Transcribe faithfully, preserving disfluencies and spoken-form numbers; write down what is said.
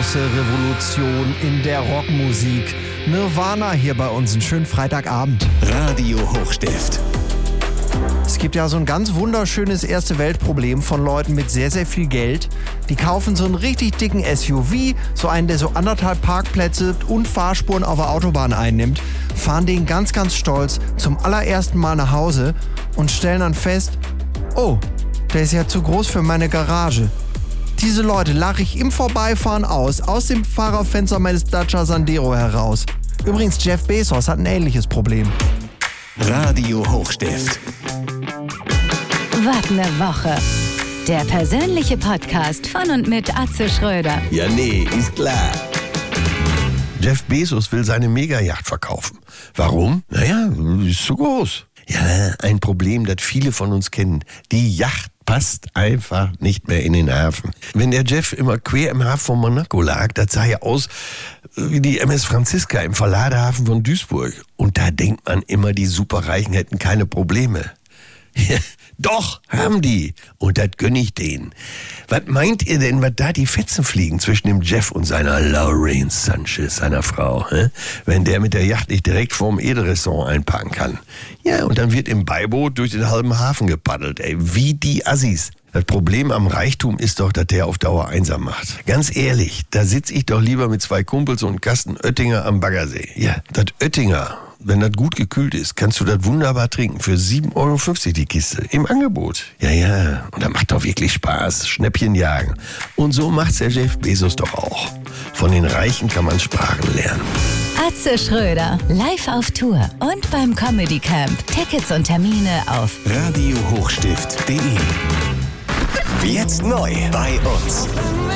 große Revolution in der Rockmusik. Nirvana hier bei uns, einen schönen Freitagabend. Radio Hochstift. Es gibt ja so ein ganz wunderschönes Erste-Welt-Problem von Leuten mit sehr, sehr viel Geld. Die kaufen so einen richtig dicken S U V, so einen, der so anderthalb Parkplätze und Fahrspuren auf der Autobahn einnimmt, fahren den ganz, ganz stolz zum allerersten Mal nach Hause und stellen dann fest, oh, der ist ja zu groß für meine Garage. Diese Leute lache ich im Vorbeifahren aus, aus dem Fahrerfenster meines Dacia Sandero heraus. Übrigens, Jeff Bezos hat ein ähnliches Problem. Radio Hochstift. Wart ne Woche. Der persönliche Podcast von und mit Atze Schröder. Ja, nee, ist klar. Jeff Bezos will seine Megayacht verkaufen. Warum? Naja, ist zu groß. Ja, ein Problem, das viele von uns kennen. Die Yacht passt einfach nicht mehr in den Hafen. Wenn der Jeff immer quer im Hafen von Monaco lag, das sah ja aus wie die M S Franziska im Verladehafen von Duisburg. Und da denkt man immer, die Superreichen hätten keine Probleme. Doch, haben die. Und das gönn ich denen. Was meint ihr denn, was da die Fetzen fliegen zwischen dem Jeff und seiner Lorraine Sanchez, seiner Frau, hä? Wenn der mit der Yacht nicht direkt vorm Edelrestaurant einparken kann? Ja, und dann wird im Beiboot durch den halben Hafen gepaddelt, ey, wie die Assis. Das Problem am Reichtum ist doch, dass der auf Dauer einsam macht. Ganz ehrlich, da sitz ich doch lieber mit zwei Kumpels und einem Kasten Oettinger am Baggersee. Ja, das Oettinger, wenn das gut gekühlt ist, kannst du das wunderbar trinken. Für sieben Euro fünfzig die Kiste. Im Angebot. Ja, ja. Und das macht doch wirklich Spaß. Schnäppchen jagen. Und so macht's der Jeff Bezos doch auch. Von den Reichen kann man Sprachen lernen. Atze Schröder, live auf Tour und beim Comedy Camp. Tickets und Termine auf radio hochstift punkt de. Jetzt neu bei uns.